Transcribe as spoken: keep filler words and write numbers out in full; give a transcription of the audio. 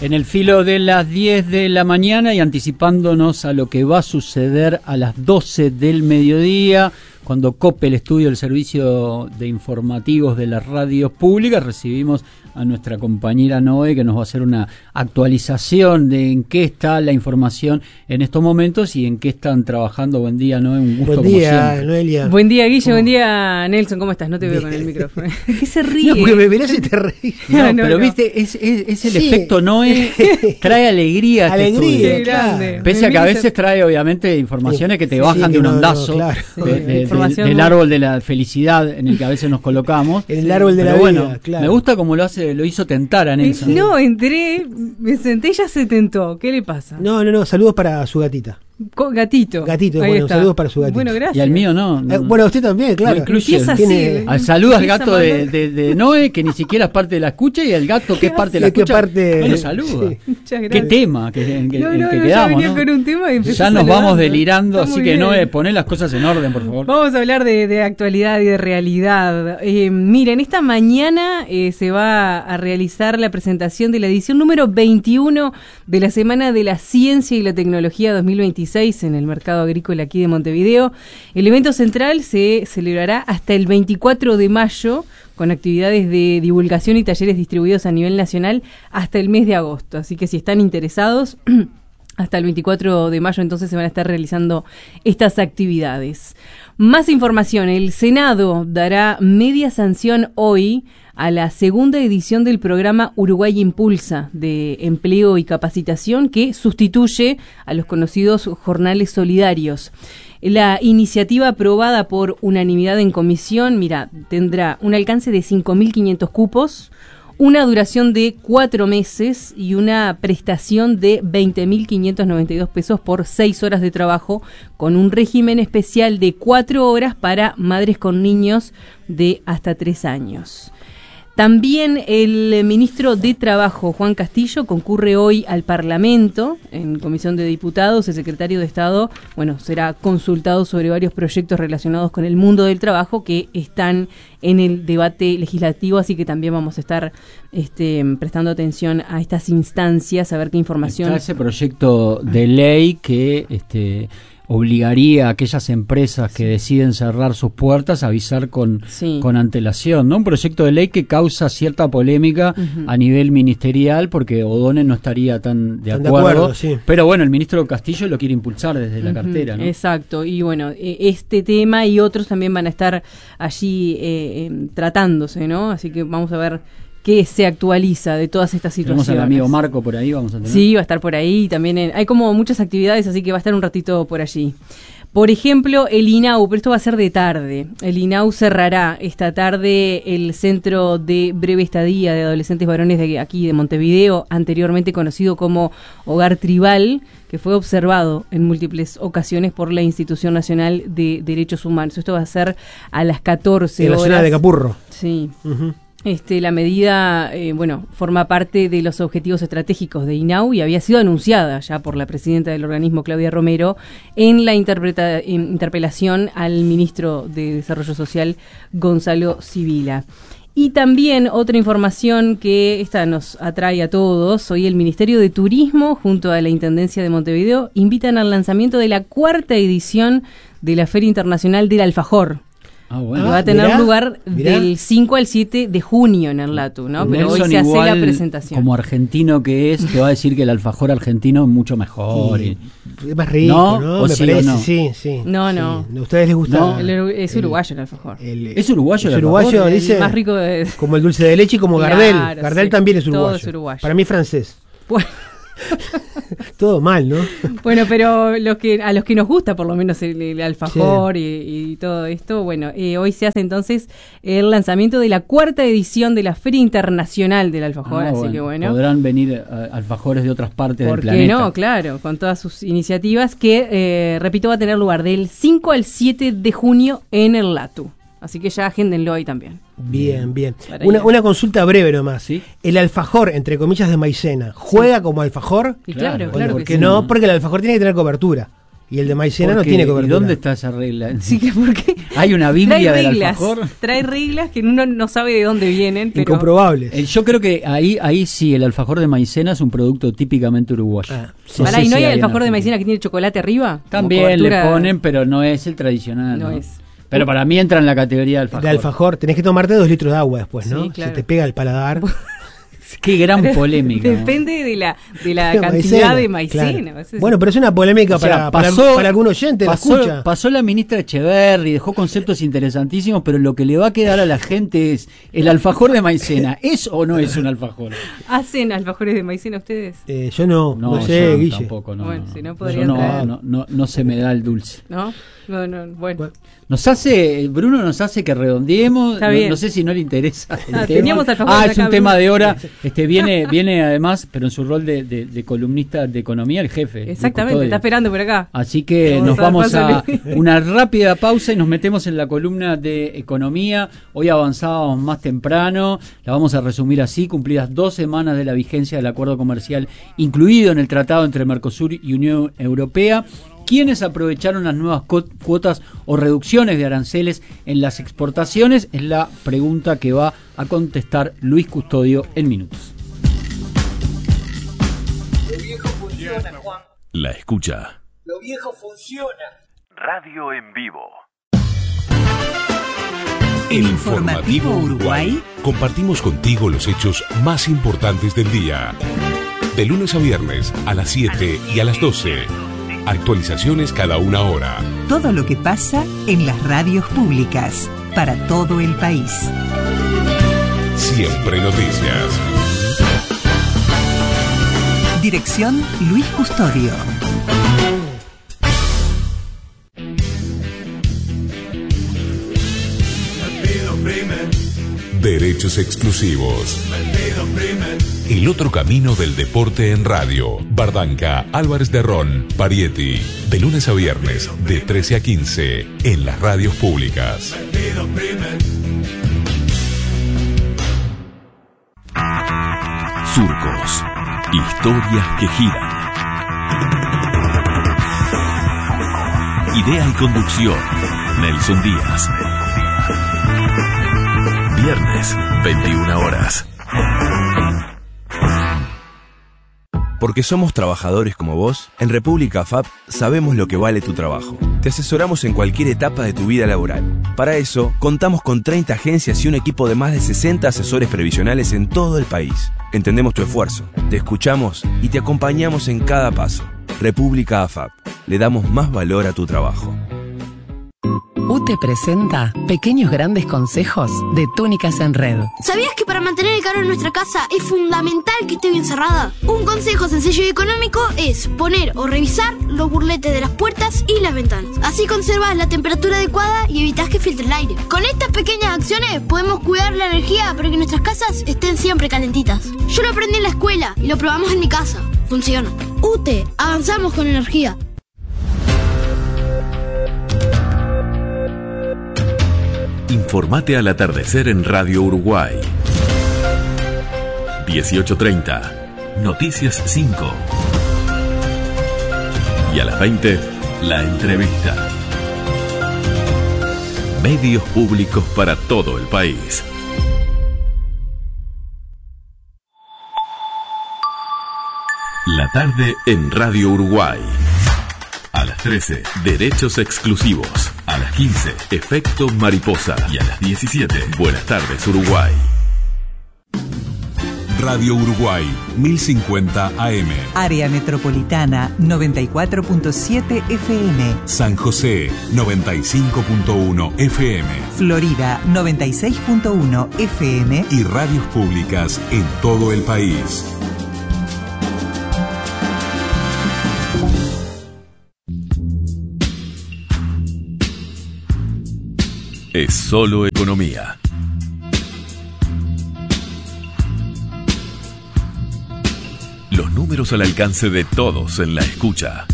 En el filo de las diez de la mañana y anticipándonos a lo que va a suceder a las doce del mediodía, cuando cope el estudio del servicio de informativos de las radios públicas, recibimos a nuestra compañera Noé, que nos va a hacer una actualización de en qué está la información en estos momentos y en qué están trabajando. Buen día, Noé, un gusto. Buen día, Noelia. Buen día, Guille, ¿Cómo? Buen día, Nelson, ¿cómo estás? No te veo con el micrófono. ¿Qué se ríe? No, porque me verás y te reís. No, no, pero no. Viste, es, es, es el sí. efecto Noé, trae alegría a este alegría, estudio. Claro. Pese a que a veces trae, obviamente, informaciones que te bajan sí, de un no, ondazo, no, claro. de, de, de, del árbol de la felicidad en el que a veces nos colocamos. El árbol de pero la bueno, vida, claro. Me gusta como lo hace, lo hizo tentar a Nelson. No, entré, me senté y ya se tentó. ¿Qué le pasa? No, no, no, saludos para su gatita. Gatito. Gatito, Ahí bueno, está. saludos para su gatito. Bueno, gracias. Y al mío no. no eh, bueno, usted también, claro. No incluye. Tiene... Al saludo al gato de, de, de Noé, que ni siquiera es parte de la escucha, y al gato que es parte de la escucha. Parte... No lo saluda. Sí. Muchas gracias. Qué tema que, en, no, en no, que no, quedamos. Ya, ¿no? con un tema y ya nos vamos delirando, Está así que bien. Noé, poné las cosas en orden, por favor. Vamos a hablar de, de actualidad y de realidad. Eh, miren, esta mañana eh, se va a realizar la presentación de la edición número veintiuno de la Semana de la Ciencia y la Tecnología dos mil veintiséis en el mercado agrícola aquí de Montevideo. El evento central se celebrará hasta el veinticuatro de mayo, con actividades de divulgación y talleres distribuidos a nivel nacional hasta el mes de agosto. Así que si están interesados, hasta el veinticuatro de mayo entonces se van a estar realizando estas actividades. Más información, el Senado dará media sanción hoy a la segunda edición del programa Uruguay Impulsa de empleo y capacitación, que sustituye a los conocidos jornales solidarios. La iniciativa, aprobada por unanimidad en comisión, mira, tendrá un alcance de cinco mil quinientos cupos, una duración de cuatro meses y una prestación de veinte mil quinientos noventa y dos pesos por seis horas de trabajo, con un régimen especial de cuatro horas para madres con niños de hasta tres años. También el ministro de Trabajo, Juan Castillo, concurre hoy al Parlamento en Comisión de Diputados. El secretario de Estado, bueno, será consultado sobre varios proyectos relacionados con el mundo del trabajo que están en el debate legislativo, así que también vamos a estar este, prestando atención a estas instancias, a ver qué información... Está ese proyecto de ley que... este obligaría a aquellas empresas que deciden cerrar sus puertas a avisar con, sí. con antelación, ¿no? Un proyecto de ley que causa cierta polémica uh-huh. a nivel ministerial, porque O'Donnell no estaría tan de tan acuerdo, de acuerdo sí. pero bueno, el ministro Castillo lo quiere impulsar desde uh-huh. la cartera, ¿no? Exacto, y bueno, este tema y otros también van a estar allí eh, eh, tratándose, ¿no? Así que vamos a ver qué se actualiza de todas estas situaciones. Tenemos al amigo Marco por ahí, vamos a tener. Sí, va a estar por ahí. También en, hay como muchas actividades, así que va a estar un ratito por allí. Por ejemplo, el I N A U, pero esto va a ser de tarde. El I N A U cerrará esta tarde el Centro de Breve Estadía de Adolescentes Varones de aquí de Montevideo, anteriormente conocido como Hogar Tribal, que fue observado en múltiples ocasiones por la Institución Nacional de Derechos Humanos. Esto va a ser a las catorce horas. En la zona de Capurro. Sí. Uh-huh. Este, la medida, eh, bueno, forma parte de los objetivos estratégicos de I N A U y había sido anunciada ya por la presidenta del organismo, Claudia Romero, en la interpreta, en interpelación al ministro de Desarrollo Social, Gonzalo Sibila. Y también otra información que esta nos atrae a todos. Hoy el Ministerio de Turismo, junto a la Intendencia de Montevideo, invitan al lanzamiento de la cuarta edición de la Feria Internacional del Alfajor. Ah, bueno. Que va a tener mirá, lugar mirá. del cinco al siete de junio en el Latu, ¿no? Pero Nelson, hoy se hace igual, la presentación. Como argentino que es, te va a decir que el alfajor argentino es mucho mejor. Sí, y... es más rico, ¿no? ¿no? ¿O Me sí parece, o no? sí, sí. No, sí. no. ¿A ustedes les gusta? No. El, es uruguayo el alfajor. El, ¿Es uruguayo el es alfajor? uruguayo, El dice. más rico de... Como el dulce de leche y como Claro, Gardel. Gardel sí, también es uruguayo. todo es uruguayo. Para mí francés. Bueno. Todo mal, ¿no? Bueno, pero los que a los que nos gusta por lo menos el, el alfajor sí. y, y todo esto, bueno, eh, hoy se hace entonces el lanzamiento de la cuarta edición de la Feria Internacional del Alfajor, Ah, así bueno, que bueno. Podrán venir uh, alfajores de otras partes ¿Por del qué planeta. no? Claro, con todas sus iniciativas que, eh, repito, va a tener lugar del cinco al siete de junio en el Latu. Así que ya agéndenlo ahí también. Bien, bien. Una, una consulta breve nomás. ¿Sí? El alfajor, entre comillas, de maicena, ¿juega sí. como alfajor? Y claro, claro, claro porque que sí. no, porque el alfajor tiene que tener cobertura. y el de maicena no Porque, tiene cobertura. ¿Y dónde está esa regla? Sí, que porque ¿Hay una Biblia trae del reglas, alfajor? Trae reglas que uno no sabe de dónde vienen, pero Incomprobables. Eh, yo creo que ahí ahí sí, el alfajor de maicena es un producto típicamente uruguayo. Ah, sí. No Pará, sé ¿y no si hay en alfajor de Argentina. maicena que tiene chocolate arriba? Como También le cobertura- ponen, pero no es el tradicional. No ¿no? es. Pero para mí entra en la categoría de alfajor. De alfajor, tenés que tomarte dos litros de agua después, ¿no? Sí, claro. Se te pega el paladar. Qué gran polémica. ¿eh? Depende de la, de la De cantidad maicena, de maicena. claro. Eso es- Bueno, pero es una polémica O sea, para, para- pasó- para algún oyente, la pasó, escucha. pasó la ministra Echeverri, dejó conceptos interesantísimos, pero lo que le va a quedar a la gente es el alfajor de maicena. ¿Es o no es un alfajor? ¿Hacen alfajores de maicena ustedes? Eh, yo no, no, yo sé, Guille. tampoco. No, Bueno, no, si no Yo podrían no, traer. no, no, no se me da el dulce. ¿No? No, no, bueno. Nos hace, Bruno nos hace que redondeemos. Está no, bien. no sé si no le interesa el Ah, tema. teníamos alfajores Ah, acá, es un Bruno. tema de hora. Este viene, viene además, pero en su rol de, de, de columnista de economía, el jefe. Luis Exactamente, Custodio. está esperando por acá. Así que Vamos nos a vamos a pasarle. una rápida pausa y nos metemos en la columna de economía. Hoy avanzábamos más temprano, la vamos a resumir así: cumplidas dos semanas de la vigencia del acuerdo comercial incluido en el tratado entre Mercosur y Unión Europea. ¿Quiénes aprovecharon las nuevas co- cuotas o reducciones de aranceles en las exportaciones? Es la pregunta que va a contestar Luis Custodio en minutos. Lo viejo funciona, Juan. La escucha. Lo viejo funciona. Radio en vivo. En Informativo Uruguay Compartimos contigo los hechos más importantes del día. De lunes a viernes a las siete y a las doce. Actualizaciones cada una hora. todo lo que pasa en las radios públicas para todo el país. Siempre noticias. Dirección Luis Custodio. Derechos exclusivos. El otro camino del deporte en radio. Bardanca, Álvarez de Ron, Parietti. De lunes a viernes, de trece a quince, en las radios públicas. Surcos. Historias que giran. Idea y conducción. Nelson Díaz. Viernes, veintiuna horas. Porque somos trabajadores como vos, en República F A P sabemos lo que vale tu trabajo. Te asesoramos en cualquier etapa de tu vida laboral. Para eso, contamos con treinta agencias y un equipo de más de sesenta asesores previsionales en todo el país. Entendemos tu esfuerzo, te escuchamos y te acompañamos en cada paso. República F A P. Le damos más valor a tu trabajo. U T E presenta Pequeños Grandes Consejos de Túnicas en Red. ¿Sabías que para mantener el calor en nuestra casa es fundamental que esté bien cerrada? Un consejo sencillo y económico es poner o revisar los burletes de las puertas y las ventanas. Así conservas la temperatura adecuada y evitas que filtre el aire. Con estas pequeñas acciones podemos cuidar la energía para que nuestras casas estén siempre calentitas. Yo lo aprendí en la escuela y lo probamos en mi casa. Funciona. U T E, avanzamos con energía. Informate al atardecer en Radio Uruguay. dieciocho treinta. Noticias cinco. Y a las veinte, la entrevista. Medios públicos para todo el país. La tarde en Radio Uruguay. A las trece, Derechos Exclusivos. A las quince, Efecto Mariposa. Y a las diecisiete, Buenas tardes Uruguay. Radio Uruguay, mil cincuenta A M. Área Metropolitana noventa y cuatro punto siete F M. San José, noventa y cinco punto uno F M. Florida noventa y seis punto uno F M. Y radios públicas en todo el país. Es solo economía. Los números al alcance de todos en la escucha.